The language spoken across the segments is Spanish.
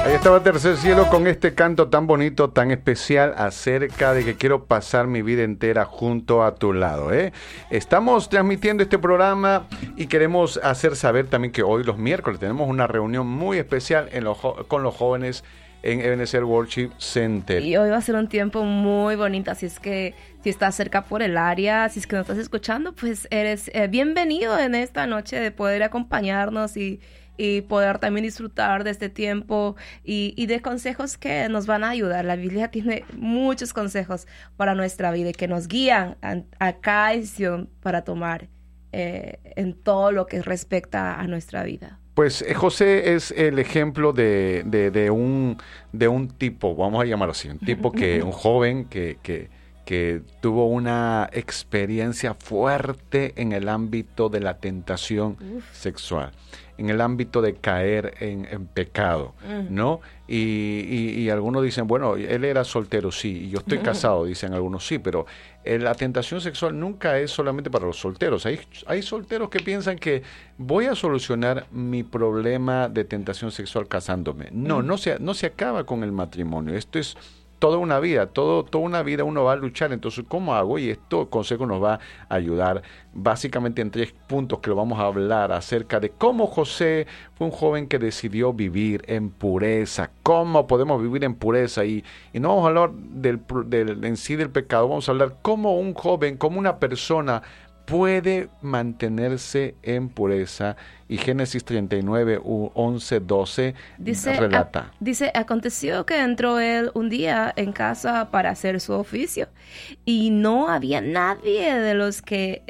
Ahí estaba Tercer Cielo con este canto tan bonito, tan especial acerca de que quiero pasar mi vida entera junto a tu lado, ¿eh? Estamos transmitiendo este programa y queremos hacer saber también que hoy los miércoles tenemos una reunión muy especial con los jóvenes en Ebenezer Worship Center. Y hoy va a ser un tiempo muy bonito, así es que si estás cerca por el área, si es que nos estás escuchando, pues eres bienvenido en esta noche de poder acompañarnos y poder también disfrutar de este tiempo y de consejos que nos van a ayudar. La Biblia tiene muchos consejos para nuestra vida y que nos guían a cada decisión para tomar en todo lo que respecta a nuestra vida. Pues José es el ejemplo de un tipo, vamos a llamarlo así, un joven que tuvo una experiencia fuerte en el ámbito de la tentación sexual, en el ámbito de caer en pecado, ¿no? Y algunos dicen, bueno, él era soltero, sí, y yo estoy casado, dicen algunos, sí, pero la tentación sexual nunca es solamente para los solteros. Hay solteros que piensan que voy a solucionar mi problema de tentación sexual casándome. No se acaba con el matrimonio. Esto es toda una vida, toda una vida uno va a luchar. Entonces, ¿cómo hago? Y esto consejo nos va a ayudar básicamente en 3 puntos que lo vamos a hablar acerca de cómo José fue un joven que decidió vivir en pureza. ¿Cómo podemos vivir en pureza? Y no vamos a hablar en sí del pecado, vamos a hablar cómo un joven, cómo una persona puede mantenerse en pureza. Y Génesis 39, 11, 12 relata. Dice, aconteció que entró él un día en casa para hacer su oficio y no había nadie de los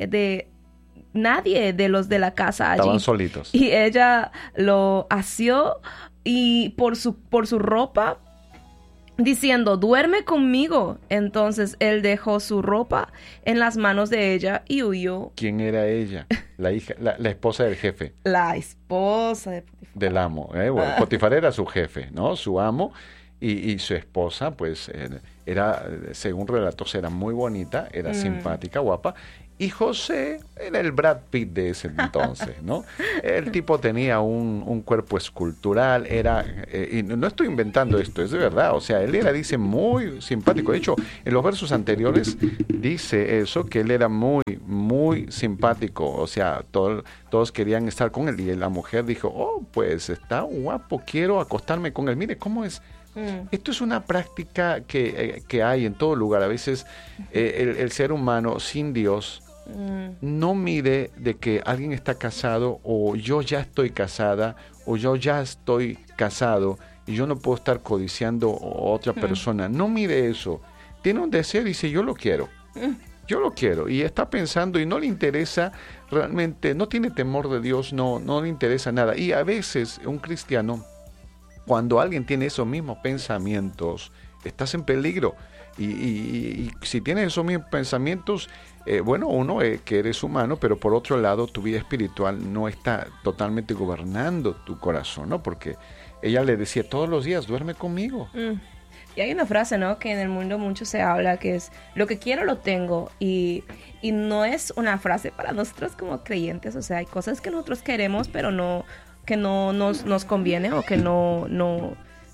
de la casa allí. Estaban solitos. Y ella lo asió y por su ropa, diciendo, duerme conmigo. Entonces él dejó su ropa en las manos de ella y huyó. ¿Quién era ella? La hija, la esposa del jefe. La esposa de Potifar. Del amo. Bueno, Potifar era su jefe, ¿no? Su amo. Y su esposa, pues, era, según relatos, era muy bonita, era simpática, guapa. Y José era el Brad Pitt de ese entonces, ¿no? El tipo tenía un cuerpo escultural, y no estoy inventando esto, es de verdad. O sea, él dice, muy simpático. De hecho, en los versos anteriores dice eso, que él era muy, muy simpático. O sea, todos querían estar con él. Y la mujer dijo, oh, pues está guapo, quiero acostarme con él. Mire, ¿cómo es? Esto es una práctica que hay en todo lugar. A veces el ser humano sin Dios no mide de que alguien está casado o yo ya estoy casada o yo ya estoy casado y yo no puedo estar codiciando a otra persona. No mide eso. Tiene un deseo y dice, yo lo quiero. Yo lo quiero. Y está pensando y no le interesa realmente, no tiene temor de Dios, no le interesa nada. Y a veces un cristiano, cuando alguien tiene esos mismos pensamientos, estás en peligro. Y si tienes esos mismos pensamientos, uno, que eres humano, pero por otro lado, tu vida espiritual no está totalmente gobernando tu corazón, ¿no? Porque ella le decía todos los días, duerme conmigo. Y hay una frase, ¿no? Que en el mundo mucho se habla, que es, lo que quiero lo tengo. Y no es una frase para nosotros como creyentes. O sea, hay cosas que nosotros queremos, pero que no nos conviene o que no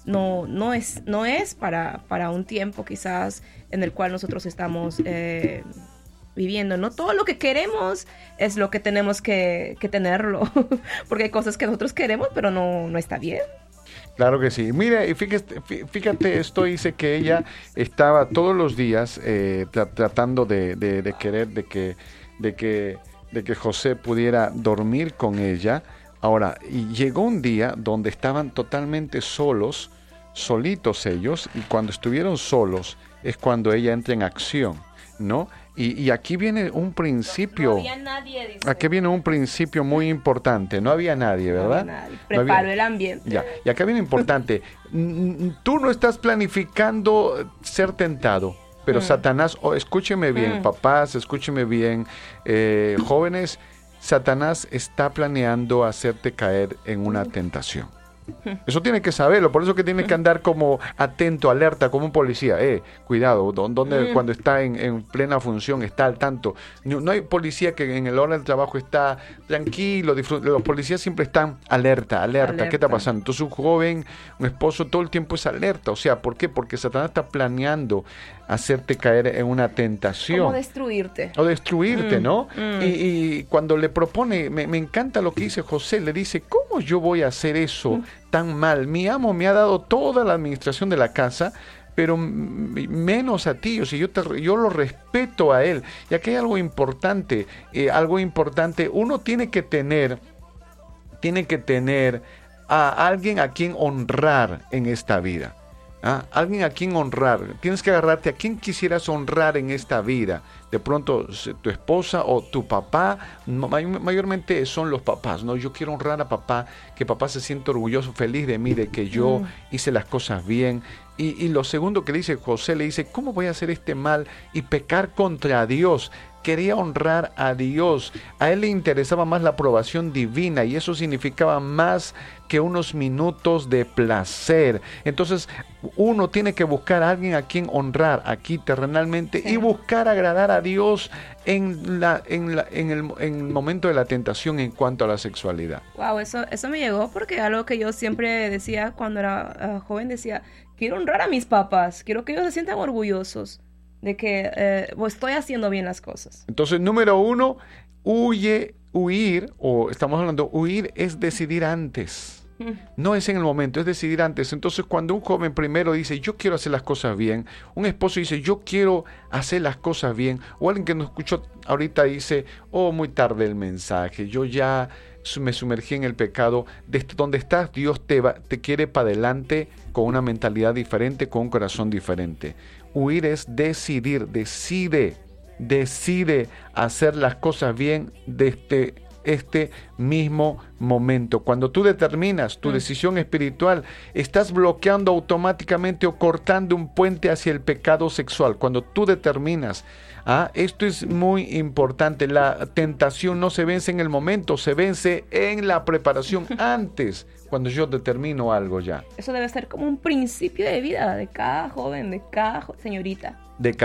es para un tiempo quizás en el cual nosotros estamos viviendo. No todo lo que queremos es lo que tenemos que tenerlo, porque hay cosas que nosotros queremos pero no está bien. Claro que sí. Mira, y fíjate, esto dice que ella estaba todos los días tratando de querer de que José pudiera dormir con ella. Ahora, y llegó un día donde estaban totalmente solitos ellos, y cuando estuvieron solos es cuando ella entra en acción, ¿no? Y aquí viene un principio. No había nadie, dice. Aquí viene un principio muy importante. No había nadie, ¿verdad? No había nadie. Preparó el ambiente. Ya. Y acá viene importante. Tú no estás planificando ser tentado, pero Satanás, escúcheme bien, papás, escúcheme bien, jóvenes, Satanás está planeando hacerte caer en una tentación. Eso tienes que saberlo, por eso que tienes que andar como atento, alerta, como un policía. Cuidado, donde cuando está en plena función, está al tanto. No hay policía que en el hora del trabajo está tranquilo, los policías siempre están alerta. ¿Qué está pasando? Entonces un joven, un esposo, todo el tiempo es alerta. O sea, ¿por qué? Porque Satanás está planeando hacerte caer en una tentación. Como destruirte. O destruirte, ¿no? Y cuando le propone, me encanta lo que dice José, le dice, ¿cómo yo voy a hacer eso tan mal? Mi amo me ha dado toda la administración de la casa, pero menos a ti. O sea, yo lo respeto a él. Y aquí hay algo importante, uno tiene que tener a alguien a quien honrar en esta vida. Alguien a quien honrar. Tienes que agarrarte a quien quisieras honrar en esta vida. De pronto tu esposa o tu papá, mayormente son los papás, ¿no? Yo quiero honrar a papá, que papá se sienta orgulloso, feliz de mí, de que yo hice las cosas bien. Y lo segundo que dice José, le dice, ¿cómo voy a hacer este mal y pecar contra Dios? Quería honrar a Dios. A él le interesaba más la aprobación divina y eso significaba más que unos minutos de placer. Entonces, uno tiene que buscar a alguien a quien honrar aquí terrenalmente y buscar agradar a Dios en el momento de la tentación en cuanto a la sexualidad. Wow, eso me llegó porque algo que yo siempre decía cuando era joven, decía, quiero honrar a mis papás, quiero que ellos se sientan orgullosos de que estoy haciendo bien las cosas. Entonces, número 1, huir es decidir antes. No es en el momento, es decidir antes. Entonces, cuando un joven primero dice, yo quiero hacer las cosas bien, un esposo dice, yo quiero hacer las cosas bien, o alguien que nos escuchó ahorita dice, muy tarde el mensaje, yo ya me sumergí en el pecado. Desde donde estás, Dios te quiere para adelante con una mentalidad diferente, con un corazón diferente. Huir es decidir, decide hacer las cosas bien desde este mismo momento. Cuando tú determinas tu decisión espiritual, estás bloqueando automáticamente o cortando un puente hacia el pecado sexual. Cuando tú determinas, esto es muy importante, la tentación no se vence en el momento, se vence en la preparación antes, cuando yo determino algo ya. Eso debe ser como un principio de vida de cada joven, de cada señorita.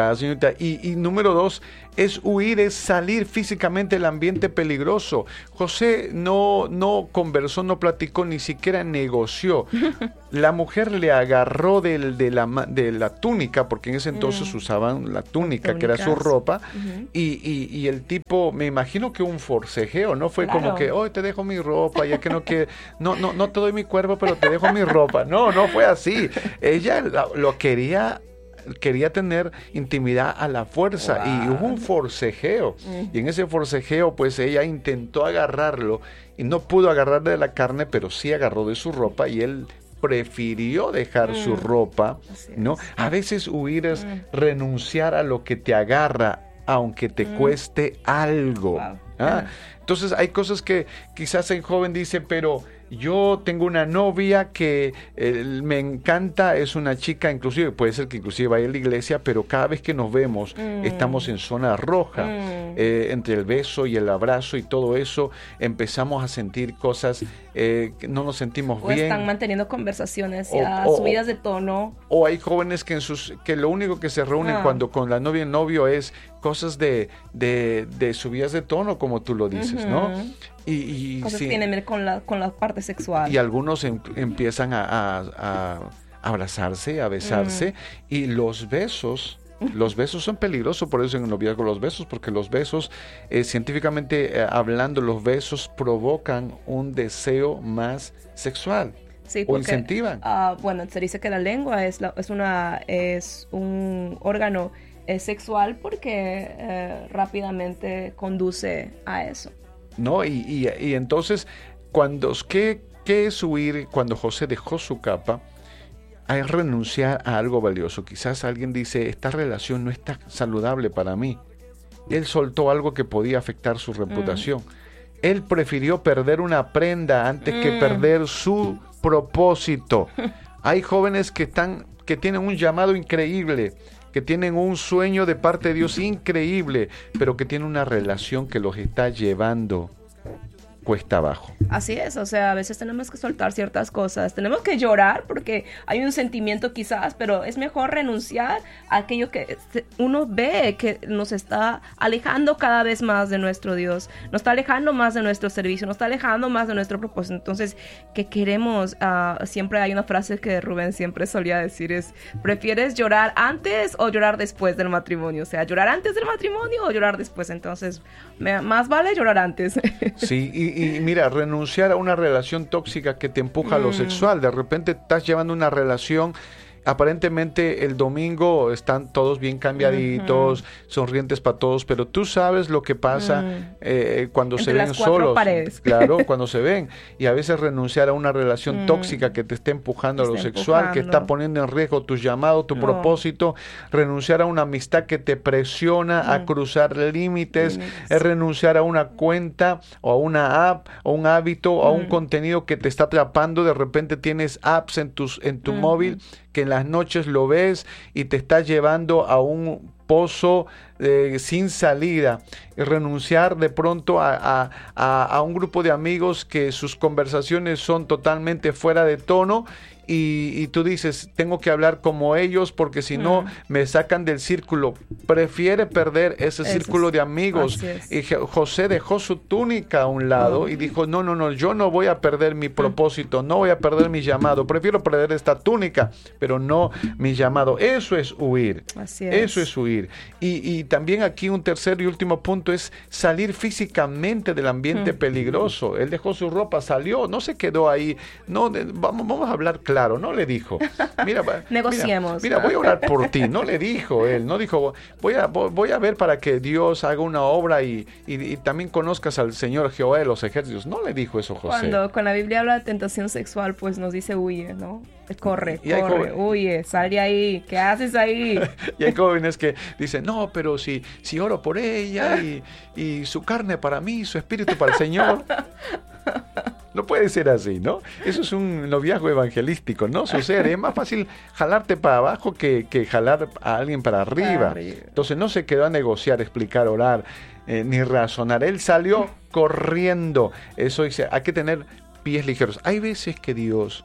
Y número 2, huir, es salir físicamente del ambiente peligroso. José no conversó, no platicó, ni siquiera negoció. La mujer le agarró de la túnica, porque en ese entonces usaban la túnica, que era su ropa, y el tipo, me imagino que un forcejeo, no fue como que, hoy te dejo mi ropa, ya que no te doy mi cuerpo, pero te dejo mi ropa. No fue así. Ella lo quería tener intimidad a la fuerza. Wow. Y hubo un forcejeo. Y en ese forcejeo, pues ella intentó agarrarlo y no pudo agarrarle de la carne, pero sí agarró de su ropa y él prefirió dejar su ropa, ¿no? A veces huir es renunciar a lo que te agarra, aunque te cueste algo. Wow. Entonces hay cosas que quizás el joven dice, pero yo tengo una novia que me encanta, es una chica, inclusive puede ser que inclusive vaya a la iglesia, pero cada vez que nos vemos estamos en zona roja, entre el beso y el abrazo y todo eso, empezamos a sentir cosas que no nos sentimos bien. Están manteniendo conversaciones subidas de tono. O hay jóvenes que lo único que se reúnen cuando con la novia y el novio es cosas de subidas de tono, como tú lo dices, ¿no? Y cosas que tienen que ver con la parte sexual. Y algunos empiezan a abrazarse, a besarse, y los besos son peligrosos, por eso en el noviazgo los besos, porque los besos, científicamente hablando, los besos provocan un deseo más sexual. Sí, porque, o incentivan. Se dice que la lengua es un órgano sexual porque rápidamente conduce a eso. No, y entonces, ¿qué es huir? Cuando José dejó su capa, hay renunciar a algo valioso. Quizás alguien dice, esta relación no está saludable para mí. Él soltó algo que podía afectar su reputación. Él prefirió perder una prenda antes que perder su propósito. Hay jóvenes que tienen un llamado increíble, que tienen un sueño de parte de Dios increíble, pero que tienen una relación que los está llevando cuesta abajo. Así es, o sea, a veces tenemos que soltar ciertas cosas, tenemos que llorar porque hay un sentimiento quizás, pero es mejor renunciar a aquello que uno ve que nos está alejando cada vez más de nuestro Dios, nos está alejando más de nuestro servicio, nos está alejando más de nuestro propósito. Entonces, ¿qué queremos? Siempre hay una frase que Rubén siempre solía decir, es, ¿prefieres llorar antes o llorar después del matrimonio? O sea, ¿llorar antes del matrimonio o llorar después? Entonces, más vale llorar antes. Sí, y mira, renunciar a una relación tóxica que te empuja a lo sexual. De repente estás llevando una relación, aparentemente el domingo están todos bien cambiaditos, sonrientes para todos, pero tú sabes lo que pasa cuando Entre se ven las cuatro solos. paredes. Claro, cuando se ven. Y a veces renunciar a una relación tóxica que te está empujando a lo sexual, que está poniendo en riesgo tu llamado, tu propósito. Renunciar a una amistad que te presiona a cruzar límites. Es renunciar a una cuenta o a una app o un hábito o a un contenido que te está atrapando. De repente tienes apps en tu móvil que en las noches lo ves y te está llevando a un pozo sin salida. Y renunciar de pronto a un grupo de amigos que sus conversaciones son totalmente fuera de tono y tú dices, tengo que hablar como ellos porque si no me sacan del círculo. Prefiere perder ese círculo de amigos. Y José dejó su túnica a un lado y dijo, no, yo no voy a perder mi propósito, no voy a perder mi llamado. Prefiero perder esta túnica, pero no mi llamado. Eso es huir. Eso es huir. Y también aquí un tercer y último punto es salir físicamente del ambiente peligroso. Él dejó su ropa, salió, no se quedó ahí. No, vamos a hablar claro. No le dijo, mira, negociemos. Mira, voy a orar por ti. No le dijo él, no dijo, voy a ver para que Dios haga una obra y también conozcas al Señor Jehová de los ejércitos. No le dijo eso José. Cuando la Biblia habla de tentación sexual, pues nos dice huye, ¿no? Corre, huye, sal de ahí. ¿Qué haces ahí? Y hay jóvenes que dicen, no, pero si oro por ella y su carne para mí, su espíritu para el Señor. No puede ser así, ¿no? Eso es un noviazgo evangelístico, no sucede. Es más fácil jalarte para abajo que jalar a alguien para arriba. Entonces no se quedó a negociar, explicar, orar, ni razonar. Él salió corriendo. Eso dice, hay que tener pies ligeros. Hay veces que Dios,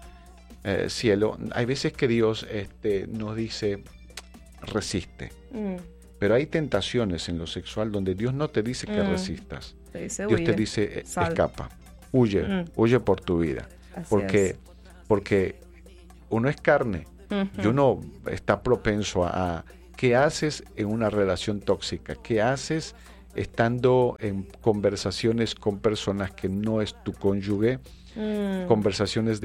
hay veces que Dios nos dice, resiste. Pero hay tentaciones en lo sexual donde Dios no te dice que resistas. Dios te dice, escapa. Huye por tu vida. Porque uno es carne y uno está propenso a ¿qué haces en una relación tóxica? ¿Qué haces estando en conversaciones con personas que no es tu cónyuge? Conversaciones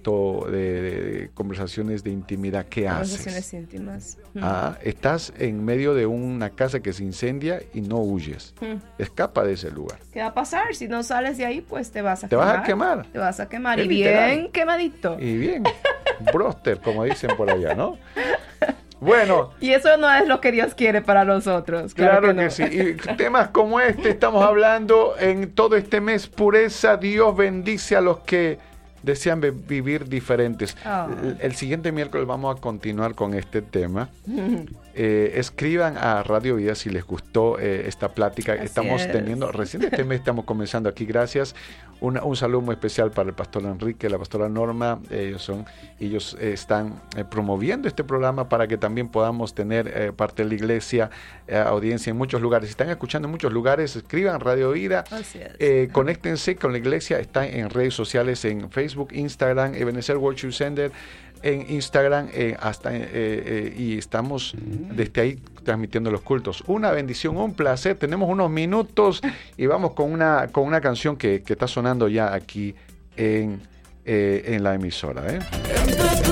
de conversaciones de intimidad. ¿Qué haces? Conversaciones íntimas. Estás en medio de una casa que se incendia y no huyes. Escapa de ese lugar. ¿Qué va a pasar? Si no sales de ahí, pues te vas a quemar. Te vas a quemar. Es Y literal. bien quemadito. Y bien. Broster, como dicen por allá, ¿no? Bueno. Y eso no es lo que Dios quiere para nosotros. Claro que sí. Y temas como estamos hablando en todo este mes, pureza. Dios bendice a los que desean vivir diferentes. El siguiente miércoles vamos a continuar con este tema. Escriban a Radio Vida si les gustó esta plática que estamos teniendo. Recién este mes estamos comenzando aquí. Gracias. Un saludo muy especial para el pastor Enrique, la pastora Norma. Ellos están promoviendo este programa para que también podamos tener parte de la iglesia, audiencia en muchos lugares. Si están escuchando en muchos lugares, escriban Radio Vida. Conéctense con la iglesia. Está en redes sociales, en Facebook, Instagram, Ebenezer Worship Center, en Instagram, y estamos desde ahí transmitiendo los cultos. Una bendición, un placer. Tenemos unos minutos y vamos con una canción que está sonando ya aquí en la emisora.